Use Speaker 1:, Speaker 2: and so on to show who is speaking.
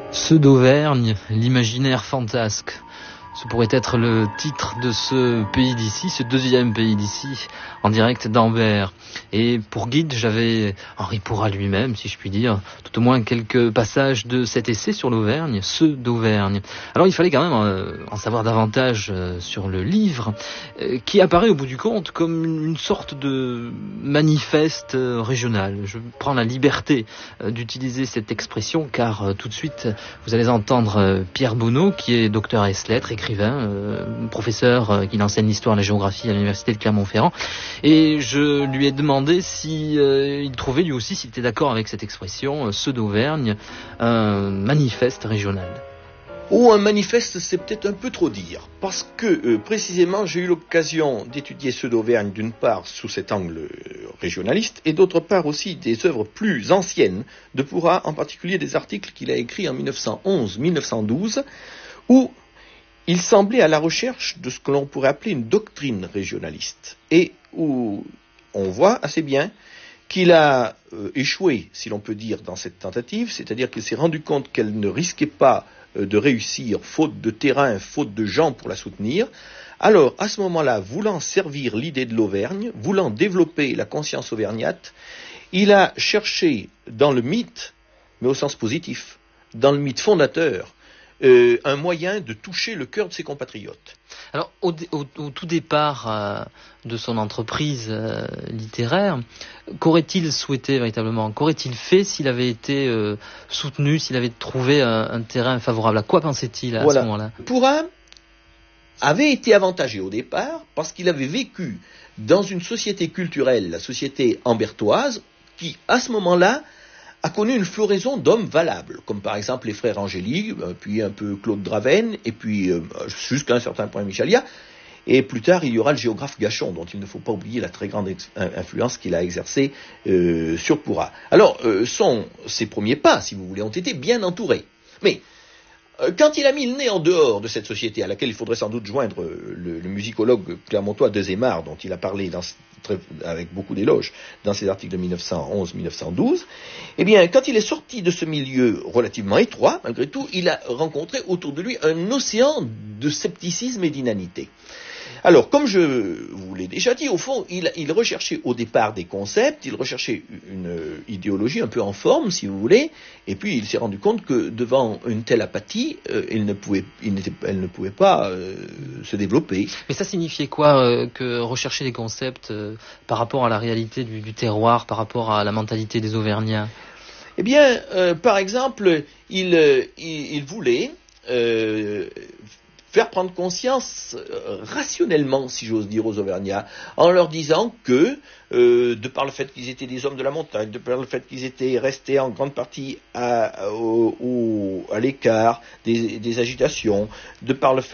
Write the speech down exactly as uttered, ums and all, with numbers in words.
Speaker 1: Ceux d'Auvergne, l'imaginaire fantasque. Ce pourrait être le titre de ce pays d'ici, ce deuxième pays d'ici, en direct d'Ambert. Et pour guide, j'avais Henri Pourrat lui-même, si je puis dire, tout au moins quelques passages de cet essai sur l'Auvergne, ceux d'Auvergne. Alors il fallait quand même euh, en savoir davantage euh, sur le livre, euh, qui apparaît au bout du compte comme une sorte de manifeste euh, régional. Je prends la liberté euh, d'utiliser cette expression, car euh, tout de suite, vous allez entendre euh, Pierre Bonneau, qui est docteur ès lettres, écrivain, Euh, professeur euh, qui enseigne l'histoire et la géographie à l'université de Clermont-Ferrand, et je lui ai demandé si euh, il trouvait lui aussi, s'il était d'accord avec cette expression, euh, ceux d'Auvergne, un manifeste régional.
Speaker 2: Ou un manifeste, c'est peut-être un peu trop dire, parce que euh, précisément j'ai eu l'occasion d'étudier ceux d'Auvergne d'une part sous cet angle euh, régionaliste, et d'autre part aussi des œuvres plus anciennes de Pourrat, en particulier des articles qu'il a écrits en mille neuf cent onze mille neuf cent douze, où il semblait à la recherche de ce que l'on pourrait appeler une doctrine régionaliste, et où on voit assez bien qu'il a euh, échoué, si l'on peut dire, dans cette tentative, c'est-à-dire qu'il s'est rendu compte qu'elle ne risquait pas euh, de réussir, faute de terrain, faute de gens pour la soutenir. Alors, à ce moment-là, voulant servir l'idée de l'Auvergne, voulant développer la conscience auvergnate, il a cherché dans le mythe, mais au sens positif, dans le mythe fondateur, Euh, un moyen de toucher le cœur de ses compatriotes.
Speaker 1: Alors, au, au, au tout départ euh, de son entreprise euh, littéraire, qu'aurait-il souhaité véritablement? Qu'aurait-il fait s'il avait été euh, soutenu, s'il avait trouvé un, un terrain favorable? À quoi pensait-il à
Speaker 2: Voilà.
Speaker 1: ce moment-là?
Speaker 2: Pourrat avait été avantagé au départ parce qu'il avait vécu dans une société culturelle, la société ambertoise, qui, à ce moment-là, a connu une floraison d'hommes valables, comme par exemple les frères Angélique, puis un peu Claude Draven, et puis euh, jusqu'à un certain point Michalia, et plus tard il y aura le géographe Gachon, dont il ne faut pas oublier la très grande influence qu'il a exercée euh, sur Pourrat. Alors, euh, son, ses premiers pas, si vous voulez, ont été bien entourés. Mais euh, quand il a mis le nez en dehors de cette société, à laquelle il faudrait sans doute joindre le, le musicologue clermontois Dezémar, dont il a parlé dans Très, avec beaucoup d'éloges dans ses articles de mille neuf cent onze mille neuf cent douze, eh bien, quand il est sorti de ce milieu relativement étroit, malgré tout, il a rencontré autour de lui un océan de scepticisme et d'inanité. Alors, comme je vous l'ai déjà dit, au fond, il, il recherchait au départ des concepts, il recherchait une idéologie un peu en forme, si vous voulez, et puis il s'est rendu compte que devant une telle apathie, euh, il ne pouvait, il n'était, elle ne pouvait pas euh, se développer.
Speaker 1: Mais ça signifiait quoi euh, que rechercher des concepts euh, par rapport à la réalité du, du terroir, par rapport à la mentalité des Auvergnats?
Speaker 2: Eh bien, euh, par exemple, il, euh, il, il voulait euh, faire prendre conscience euh, rationnellement, si j'ose dire, aux Auvergnats, en leur disant que, euh, de par le fait qu'ils étaient des hommes de la montagne, de par le fait qu'ils étaient restés en grande partie à, au, au, à l'écart des, des agitations, de par le fait